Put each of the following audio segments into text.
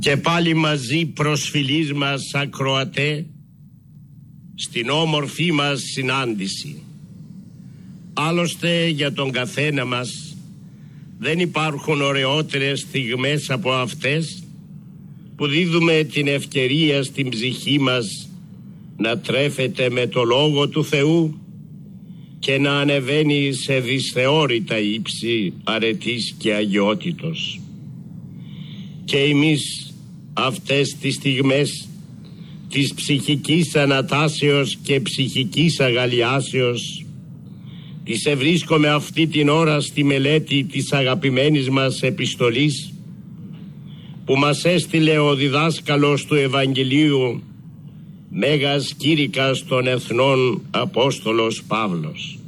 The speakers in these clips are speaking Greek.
Και πάλι μαζί προσφυλείς μας ακροατέ στην όμορφή μας συνάντηση. Άλλωστε για τον καθένα μας δεν υπάρχουν ωραιότερες στιγμές από αυτές που δίδουμε την ευκαιρία στην ψυχή μας να τρέφεται με το Λόγο του Θεού και να ανεβαίνει σε δυσθεώρητα ύψη αρετής και αγιότητος. Και εμείς αυτές τις στιγμές της ψυχικής ανατάσεως και ψυχικής αγαλιάσεως τις ευρίσκομαι αυτή την ώρα στη μελέτη της αγαπημένης μας επιστολής που μας έστειλε ο διδάσκαλος του Ευαγγελίου, Μέγας Κήρυκας των Εθνών Απόστολος Παύλος.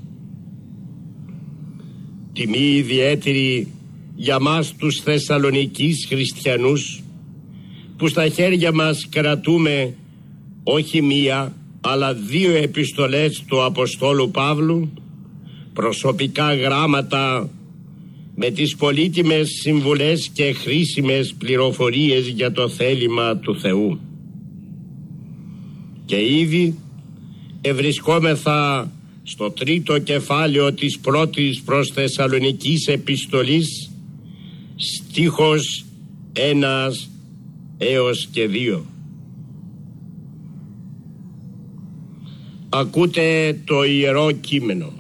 Τιμή ιδιαίτερη για μας τους Θεσσαλονικείς χριστιανούς που στα χέρια μας κρατούμε όχι μία αλλά δύο επιστολές του Αποστόλου Παύλου, προσωπικά γράμματα με τις πολύτιμες συμβουλές και χρήσιμες πληροφορίες για το θέλημα του Θεού. Και ήδη ευρισκόμεθα στο τρίτο κεφάλαιο της πρώτης προς Θεσσαλονικής επιστολής, στίχος 1 έως και 2. Ακούτε το Ιερό Κείμενο.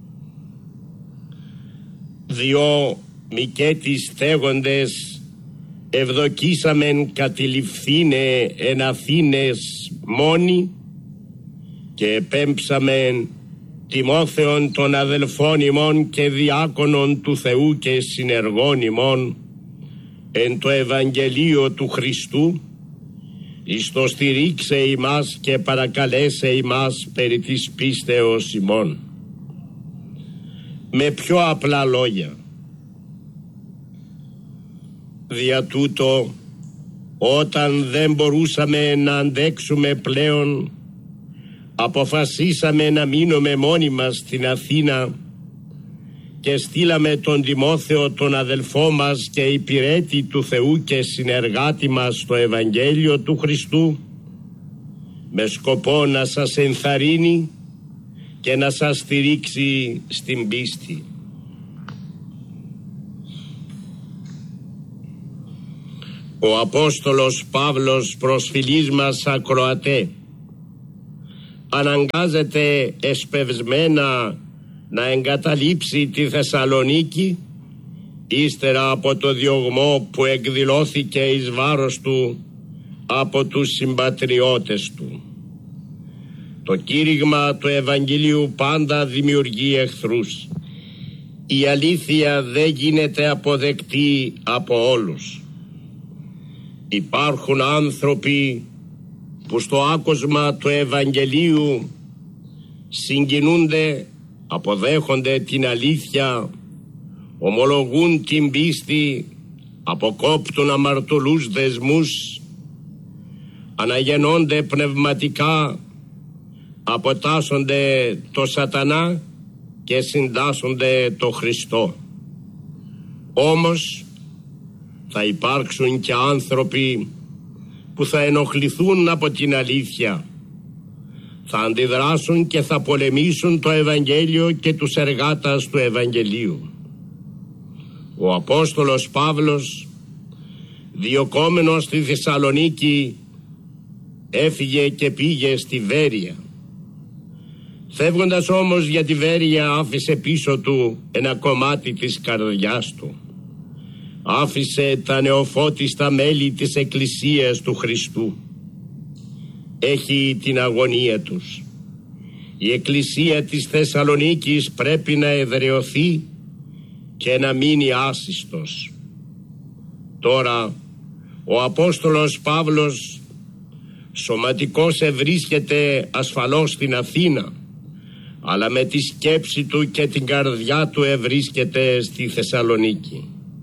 Διό μικέτης στέγοντες ευδοκίσαμεν κατηληφθήνε εν Αθήνες μόνοι και επέμψαμεν Τιμόθεον των αδελφών ημών και διάκονων του Θεού και συνεργών ημών εν το Ευαγγελίο του Χριστού εις το στηρίξε ημάς και παρακαλέσε ημάς περί της πίστεως ημών. Με πιο απλά λόγια, δια τούτο όταν δεν μπορούσαμε να αντέξουμε πλέον, αποφασίσαμε να μείνουμε μόνοι μας στην Αθήνα και στείλαμε τον Τιμόθεο, τον αδελφό μας και υπηρέτη του Θεού και συνεργάτη μας στο Ευαγγέλιο του Χριστού, με σκοπό να σας ενθαρρύνει και να σας στηρίξει στην πίστη. Ο Απόστολος Παύλος, προσφυλής μας ακροατέ, αναγκάζεται εσπευσμένα να εγκαταλείψει τη Θεσσαλονίκη ύστερα από το διωγμό που εκδηλώθηκε εις βάρος του από τους συμπατριώτες του. Το κήρυγμα του Ευαγγελίου πάντα δημιουργεί εχθρούς. Η αλήθεια δεν γίνεται αποδεκτή από όλους. Υπάρχουν άνθρωποι που στο άκουσμα του Ευαγγελίου συγκινούνται, αποδέχονται την αλήθεια, ομολογούν την πίστη, αποκόπτουν αμαρτωλούς δεσμούς, αναγεννώνται πνευματικά, αποτάσσονται το σατανά και συντάσσονται το Χριστό. Όμως θα υπάρξουν και άνθρωποι που θα ενοχληθούν από την αλήθεια, θα αντιδράσουν και θα πολεμήσουν το Ευαγγέλιο και τους εργάτες του Ευαγγελίου. Ο Απόστολος Παύλος, διωκόμενος στη Θεσσαλονίκη, έφυγε και πήγε στη Βέρεια. Φεύγοντας όμως για τη Βέρεια άφησε πίσω του ένα κομμάτι της καρδιάς του. Άφησε τα νεοφώτιστα μέλη της Εκκλησίας του Χριστού. Έχει την αγωνία τους. Η Εκκλησία της Θεσσαλονίκης πρέπει να εδραιωθεί και να μείνει άσιστος. Τώρα ο Απόστολος Παύλος σωματικώς ευρίσκεται ασφαλώς στην Αθήνα, αλλά με τη σκέψη του και την καρδιά του ευρίσκεται στη Θεσσαλονίκη.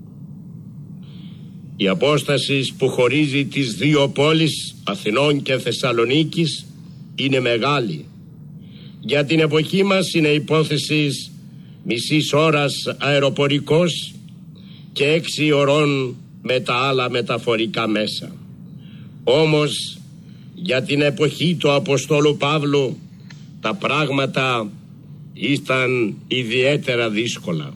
Η απόσταση που χωρίζει τις δύο πόλεις, Αθηνών και Θεσσαλονίκης, είναι μεγάλη. Για την εποχή μας είναι υπόθεση μισής ώρας αεροπορικός και 6 ωρών με τα άλλα μεταφορικά μέσα. Όμως για την εποχή του Αποστόλου Παύλου τα πράγματα ήταν ιδιαίτερα δύσκολα.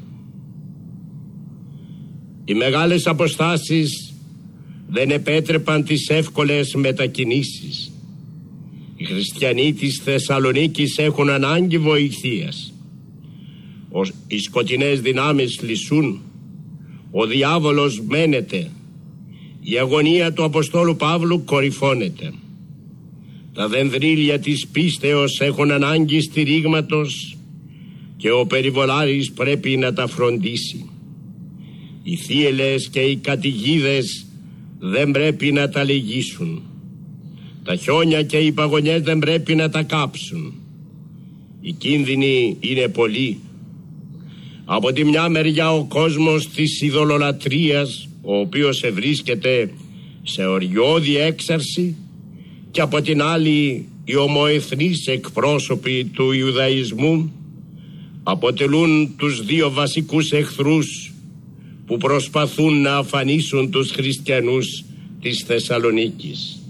Οι μεγάλες αποστάσεις δεν επέτρεπαν τις εύκολες μετακινήσεις. Οι χριστιανοί της Θεσσαλονίκης έχουν ανάγκη βοηθείας. Οι σκοτεινές δυνάμεις λυσούν, ο διάβολος μένεται, η αγωνία του Αποστόλου Παύλου κορυφώνεται. Τα δενδρίλια της πίστεως έχουν ανάγκη στηρίγματος και ο περιβολάρης πρέπει να τα φροντίσει. Οι θύελες και οι καταιγίδες δεν πρέπει να τα λυγίσουν. Τα χιόνια και οι παγωνιές δεν πρέπει να τα κάψουν. Οι κίνδυνοι είναι πολλοί. Από τη μια μεριά ο κόσμος της ειδωλολατρίας, ο οποίος ευρίσκεται σε οριώδη έξαρση, και από την άλλη οι ομοεθνείς εκπρόσωποι του Ιουδαϊσμού αποτελούν τους δύο βασικούς εχθρούς που προσπαθούν να αφανίσουν τους χριστιανούς της Θεσσαλονίκης.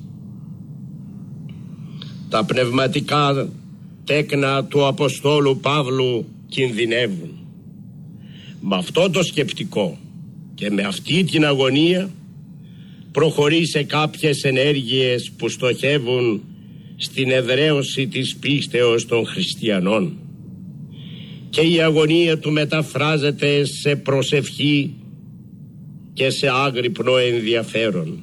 Τα πνευματικά τέκνα του Αποστόλου Παύλου κινδυνεύουν. Με αυτό το σκεπτικό και με αυτή την αγωνία προχωρεί σε κάποιες ενέργειες που στοχεύουν στην εδραίωση της πίστεως των χριστιανών, και η αγωνία του μεταφράζεται σε προσευχή και σε άγρυπνο ενδιαφέρον.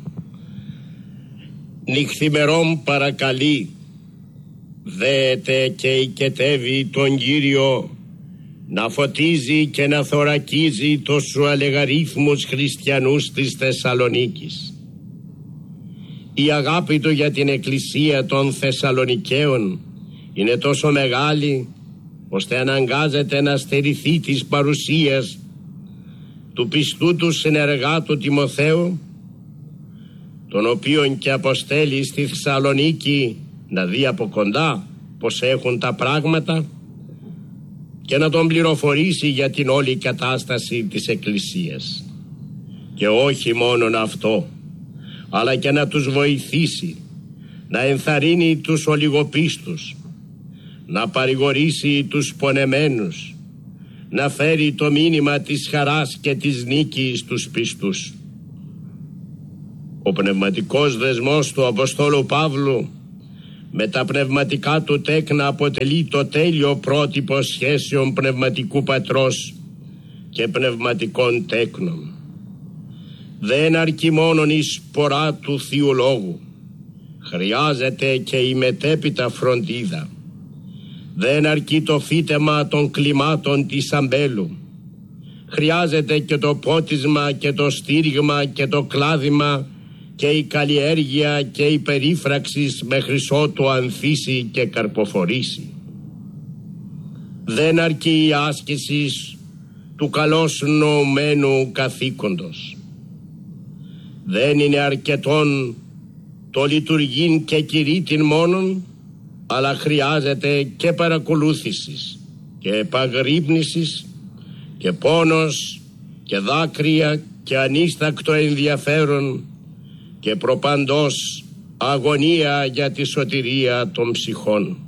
Νυχθημερών παρακαλεί, δέεται και οικετεύει τον Κύριο να φωτίζει και να θωρακίζει τους αλεγαρίθμους χριστιανούς της Θεσσαλονίκης. Η αγάπη του για την Εκκλησία των Θεσσαλονικαίων είναι τόσο μεγάλη ώστε αναγκάζεται να στερηθεί της παρουσίας του πιστού του συνεργάτου Τιμοθέου, τον οποίον και αποστέλει στη Θεσσαλονίκη να δει από κοντά πως έχουν τα πράγματα και να τον πληροφορήσει για την όλη κατάσταση της Εκκλησίας. Και όχι μόνον αυτό, αλλά και να τους βοηθήσει, να ενθαρρύνει τους ολιγοπίστους, να παρηγορήσει τους πονεμένους, να φέρει το μήνυμα της χαράς και της νίκης στους πιστούς. Ο πνευματικός δεσμός του Αποστόλου Παύλου με τα πνευματικά του τέκνα αποτελεί το τέλειο πρότυπο σχέσεων πνευματικού πατρός και πνευματικών τέκνων. Δεν αρκεί μόνον η σπορά του Θείου Λόγου, χρειάζεται και η μετέπειτα φροντίδα. Δεν αρκεί το φύτεμα των κλιμάτων της αμπέλου, χρειάζεται και το πότισμα και το στήριγμα και το κλάδημα και η καλλιέργεια και η περίφραξη μέχρι ότου ανθίσει και καρποφορήσει. Δεν αρκεί η άσκηση του καλώς νοουμένου καθήκοντος. Δεν είναι αρκετόν το λειτουργήν και κηρύττην μόνον, αλλά χρειάζεται και παρακολούθησης και επαγρύπνησης και πόνος και δάκρυα και ανίστακτο ενδιαφέρον και προπαντός αγωνία για τη σωτηρία των ψυχών.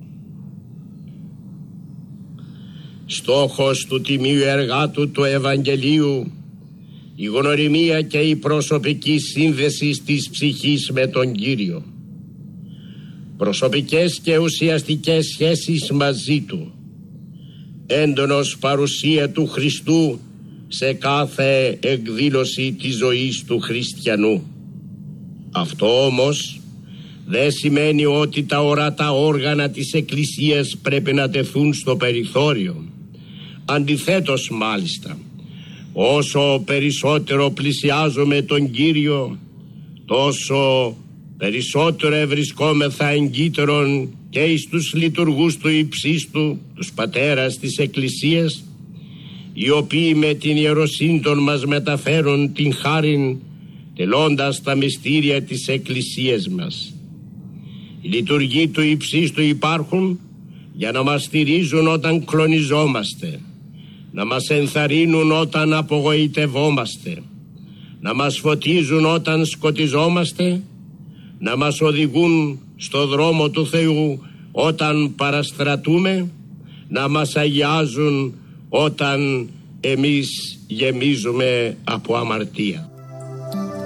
Στόχος του τιμίου εργάτου του Ευαγγελίου, η γνωριμία και η προσωπική σύνδεση της ψυχής με τον Κύριο. Προσωπικές και ουσιαστικές σχέσεις μαζί Του. Έντονος παρουσία του Χριστού σε κάθε εκδήλωση της ζωής του χριστιανού. Αυτό όμως δεν σημαίνει ότι τα ορατά όργανα της Εκκλησίας πρέπει να τεθούν στο περιθώριο. Αντιθέτως μάλιστα, όσο περισσότερο πλησιάζουμε τον Κύριο, τόσο περισσότερο ευρισκόμεθα εγκύτερον και εις τους λειτουργούς του υψίστου, τους πατέρας της Εκκλησίας, οι οποίοι με την ιεροσύντον μας μεταφέρουν την χάριν, τελώντας τα μυστήρια της Εκκλησίας μας. Οι λειτουργοί του υψίστου υπάρχουν για να μας στηρίζουν όταν κλονιζόμαστε, να μας ενθαρρύνουν όταν απογοητευόμαστε, να μας φωτίζουν όταν σκοτιζόμαστε, να μας οδηγούν στο δρόμο του Θεού όταν παραστρατούμε, να μας αγιάζουν όταν εμείς γεμίζουμε από αμαρτία.